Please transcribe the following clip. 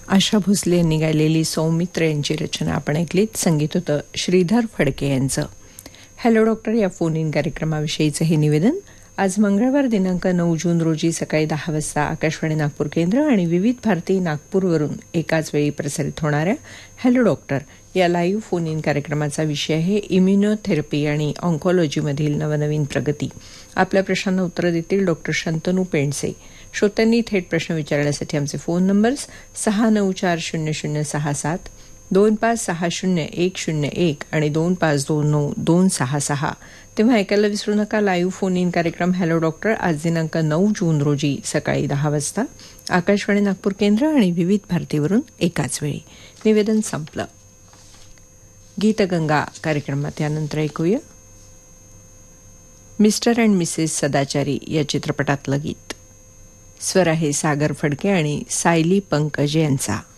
आशा भोसले यांनी गायलेली सौमित्र यांची रचना आपण ऐकलीत. संगीत होतं श्रीधर फडके यांचं. हॅलो डॉक्टर या फोन इन कार्यक्रमाविषयीचं हे निवेदन. आज मंगळवार दिनांक 9 जून रोजी सकाळी 10 वाजता आकाशवाणी नागपूर केंद्र आणि विविध भारती नागपूरवरून एकाच वेळी प्रसारित होणाऱ्या हॅलो डॉक्टर या लाईव्ह फोन इन कार्यक्रमाचा विषय आहे इम्युनोथेरपी आणि ऑन्कोलॉजीमधील नवनवीन प्रगती. आपल्या प्रश्नांना उत्तरं देतील डॉक्टर शंतनू पेंडसे. श्रोत्यांनी थेट प्रश्न विचारण्यासाठी आमचे फोन नंबर्स 6940067, 2560-101 आणि 2529-266. तेव्हा ऐकायला विसरू नका लाईव्ह फोन इन कार्यक्रम हॅलो डॉक्टर आज दिनांक 9 जून रोजी सकाळी 10 वाजता आकाशवाणी नागपूर केंद्र आणि विविध भारतीवरून एकाच वेळी. निवेदन संपलं. गीतगंगा कार्यक्रमात यानंतर ऐकूया मिस्टर अँड मिसेस सदाचारी या चित्रपटातलं गीत. स्वर आहे सागर फडके आणि सायली पंकज यांचा.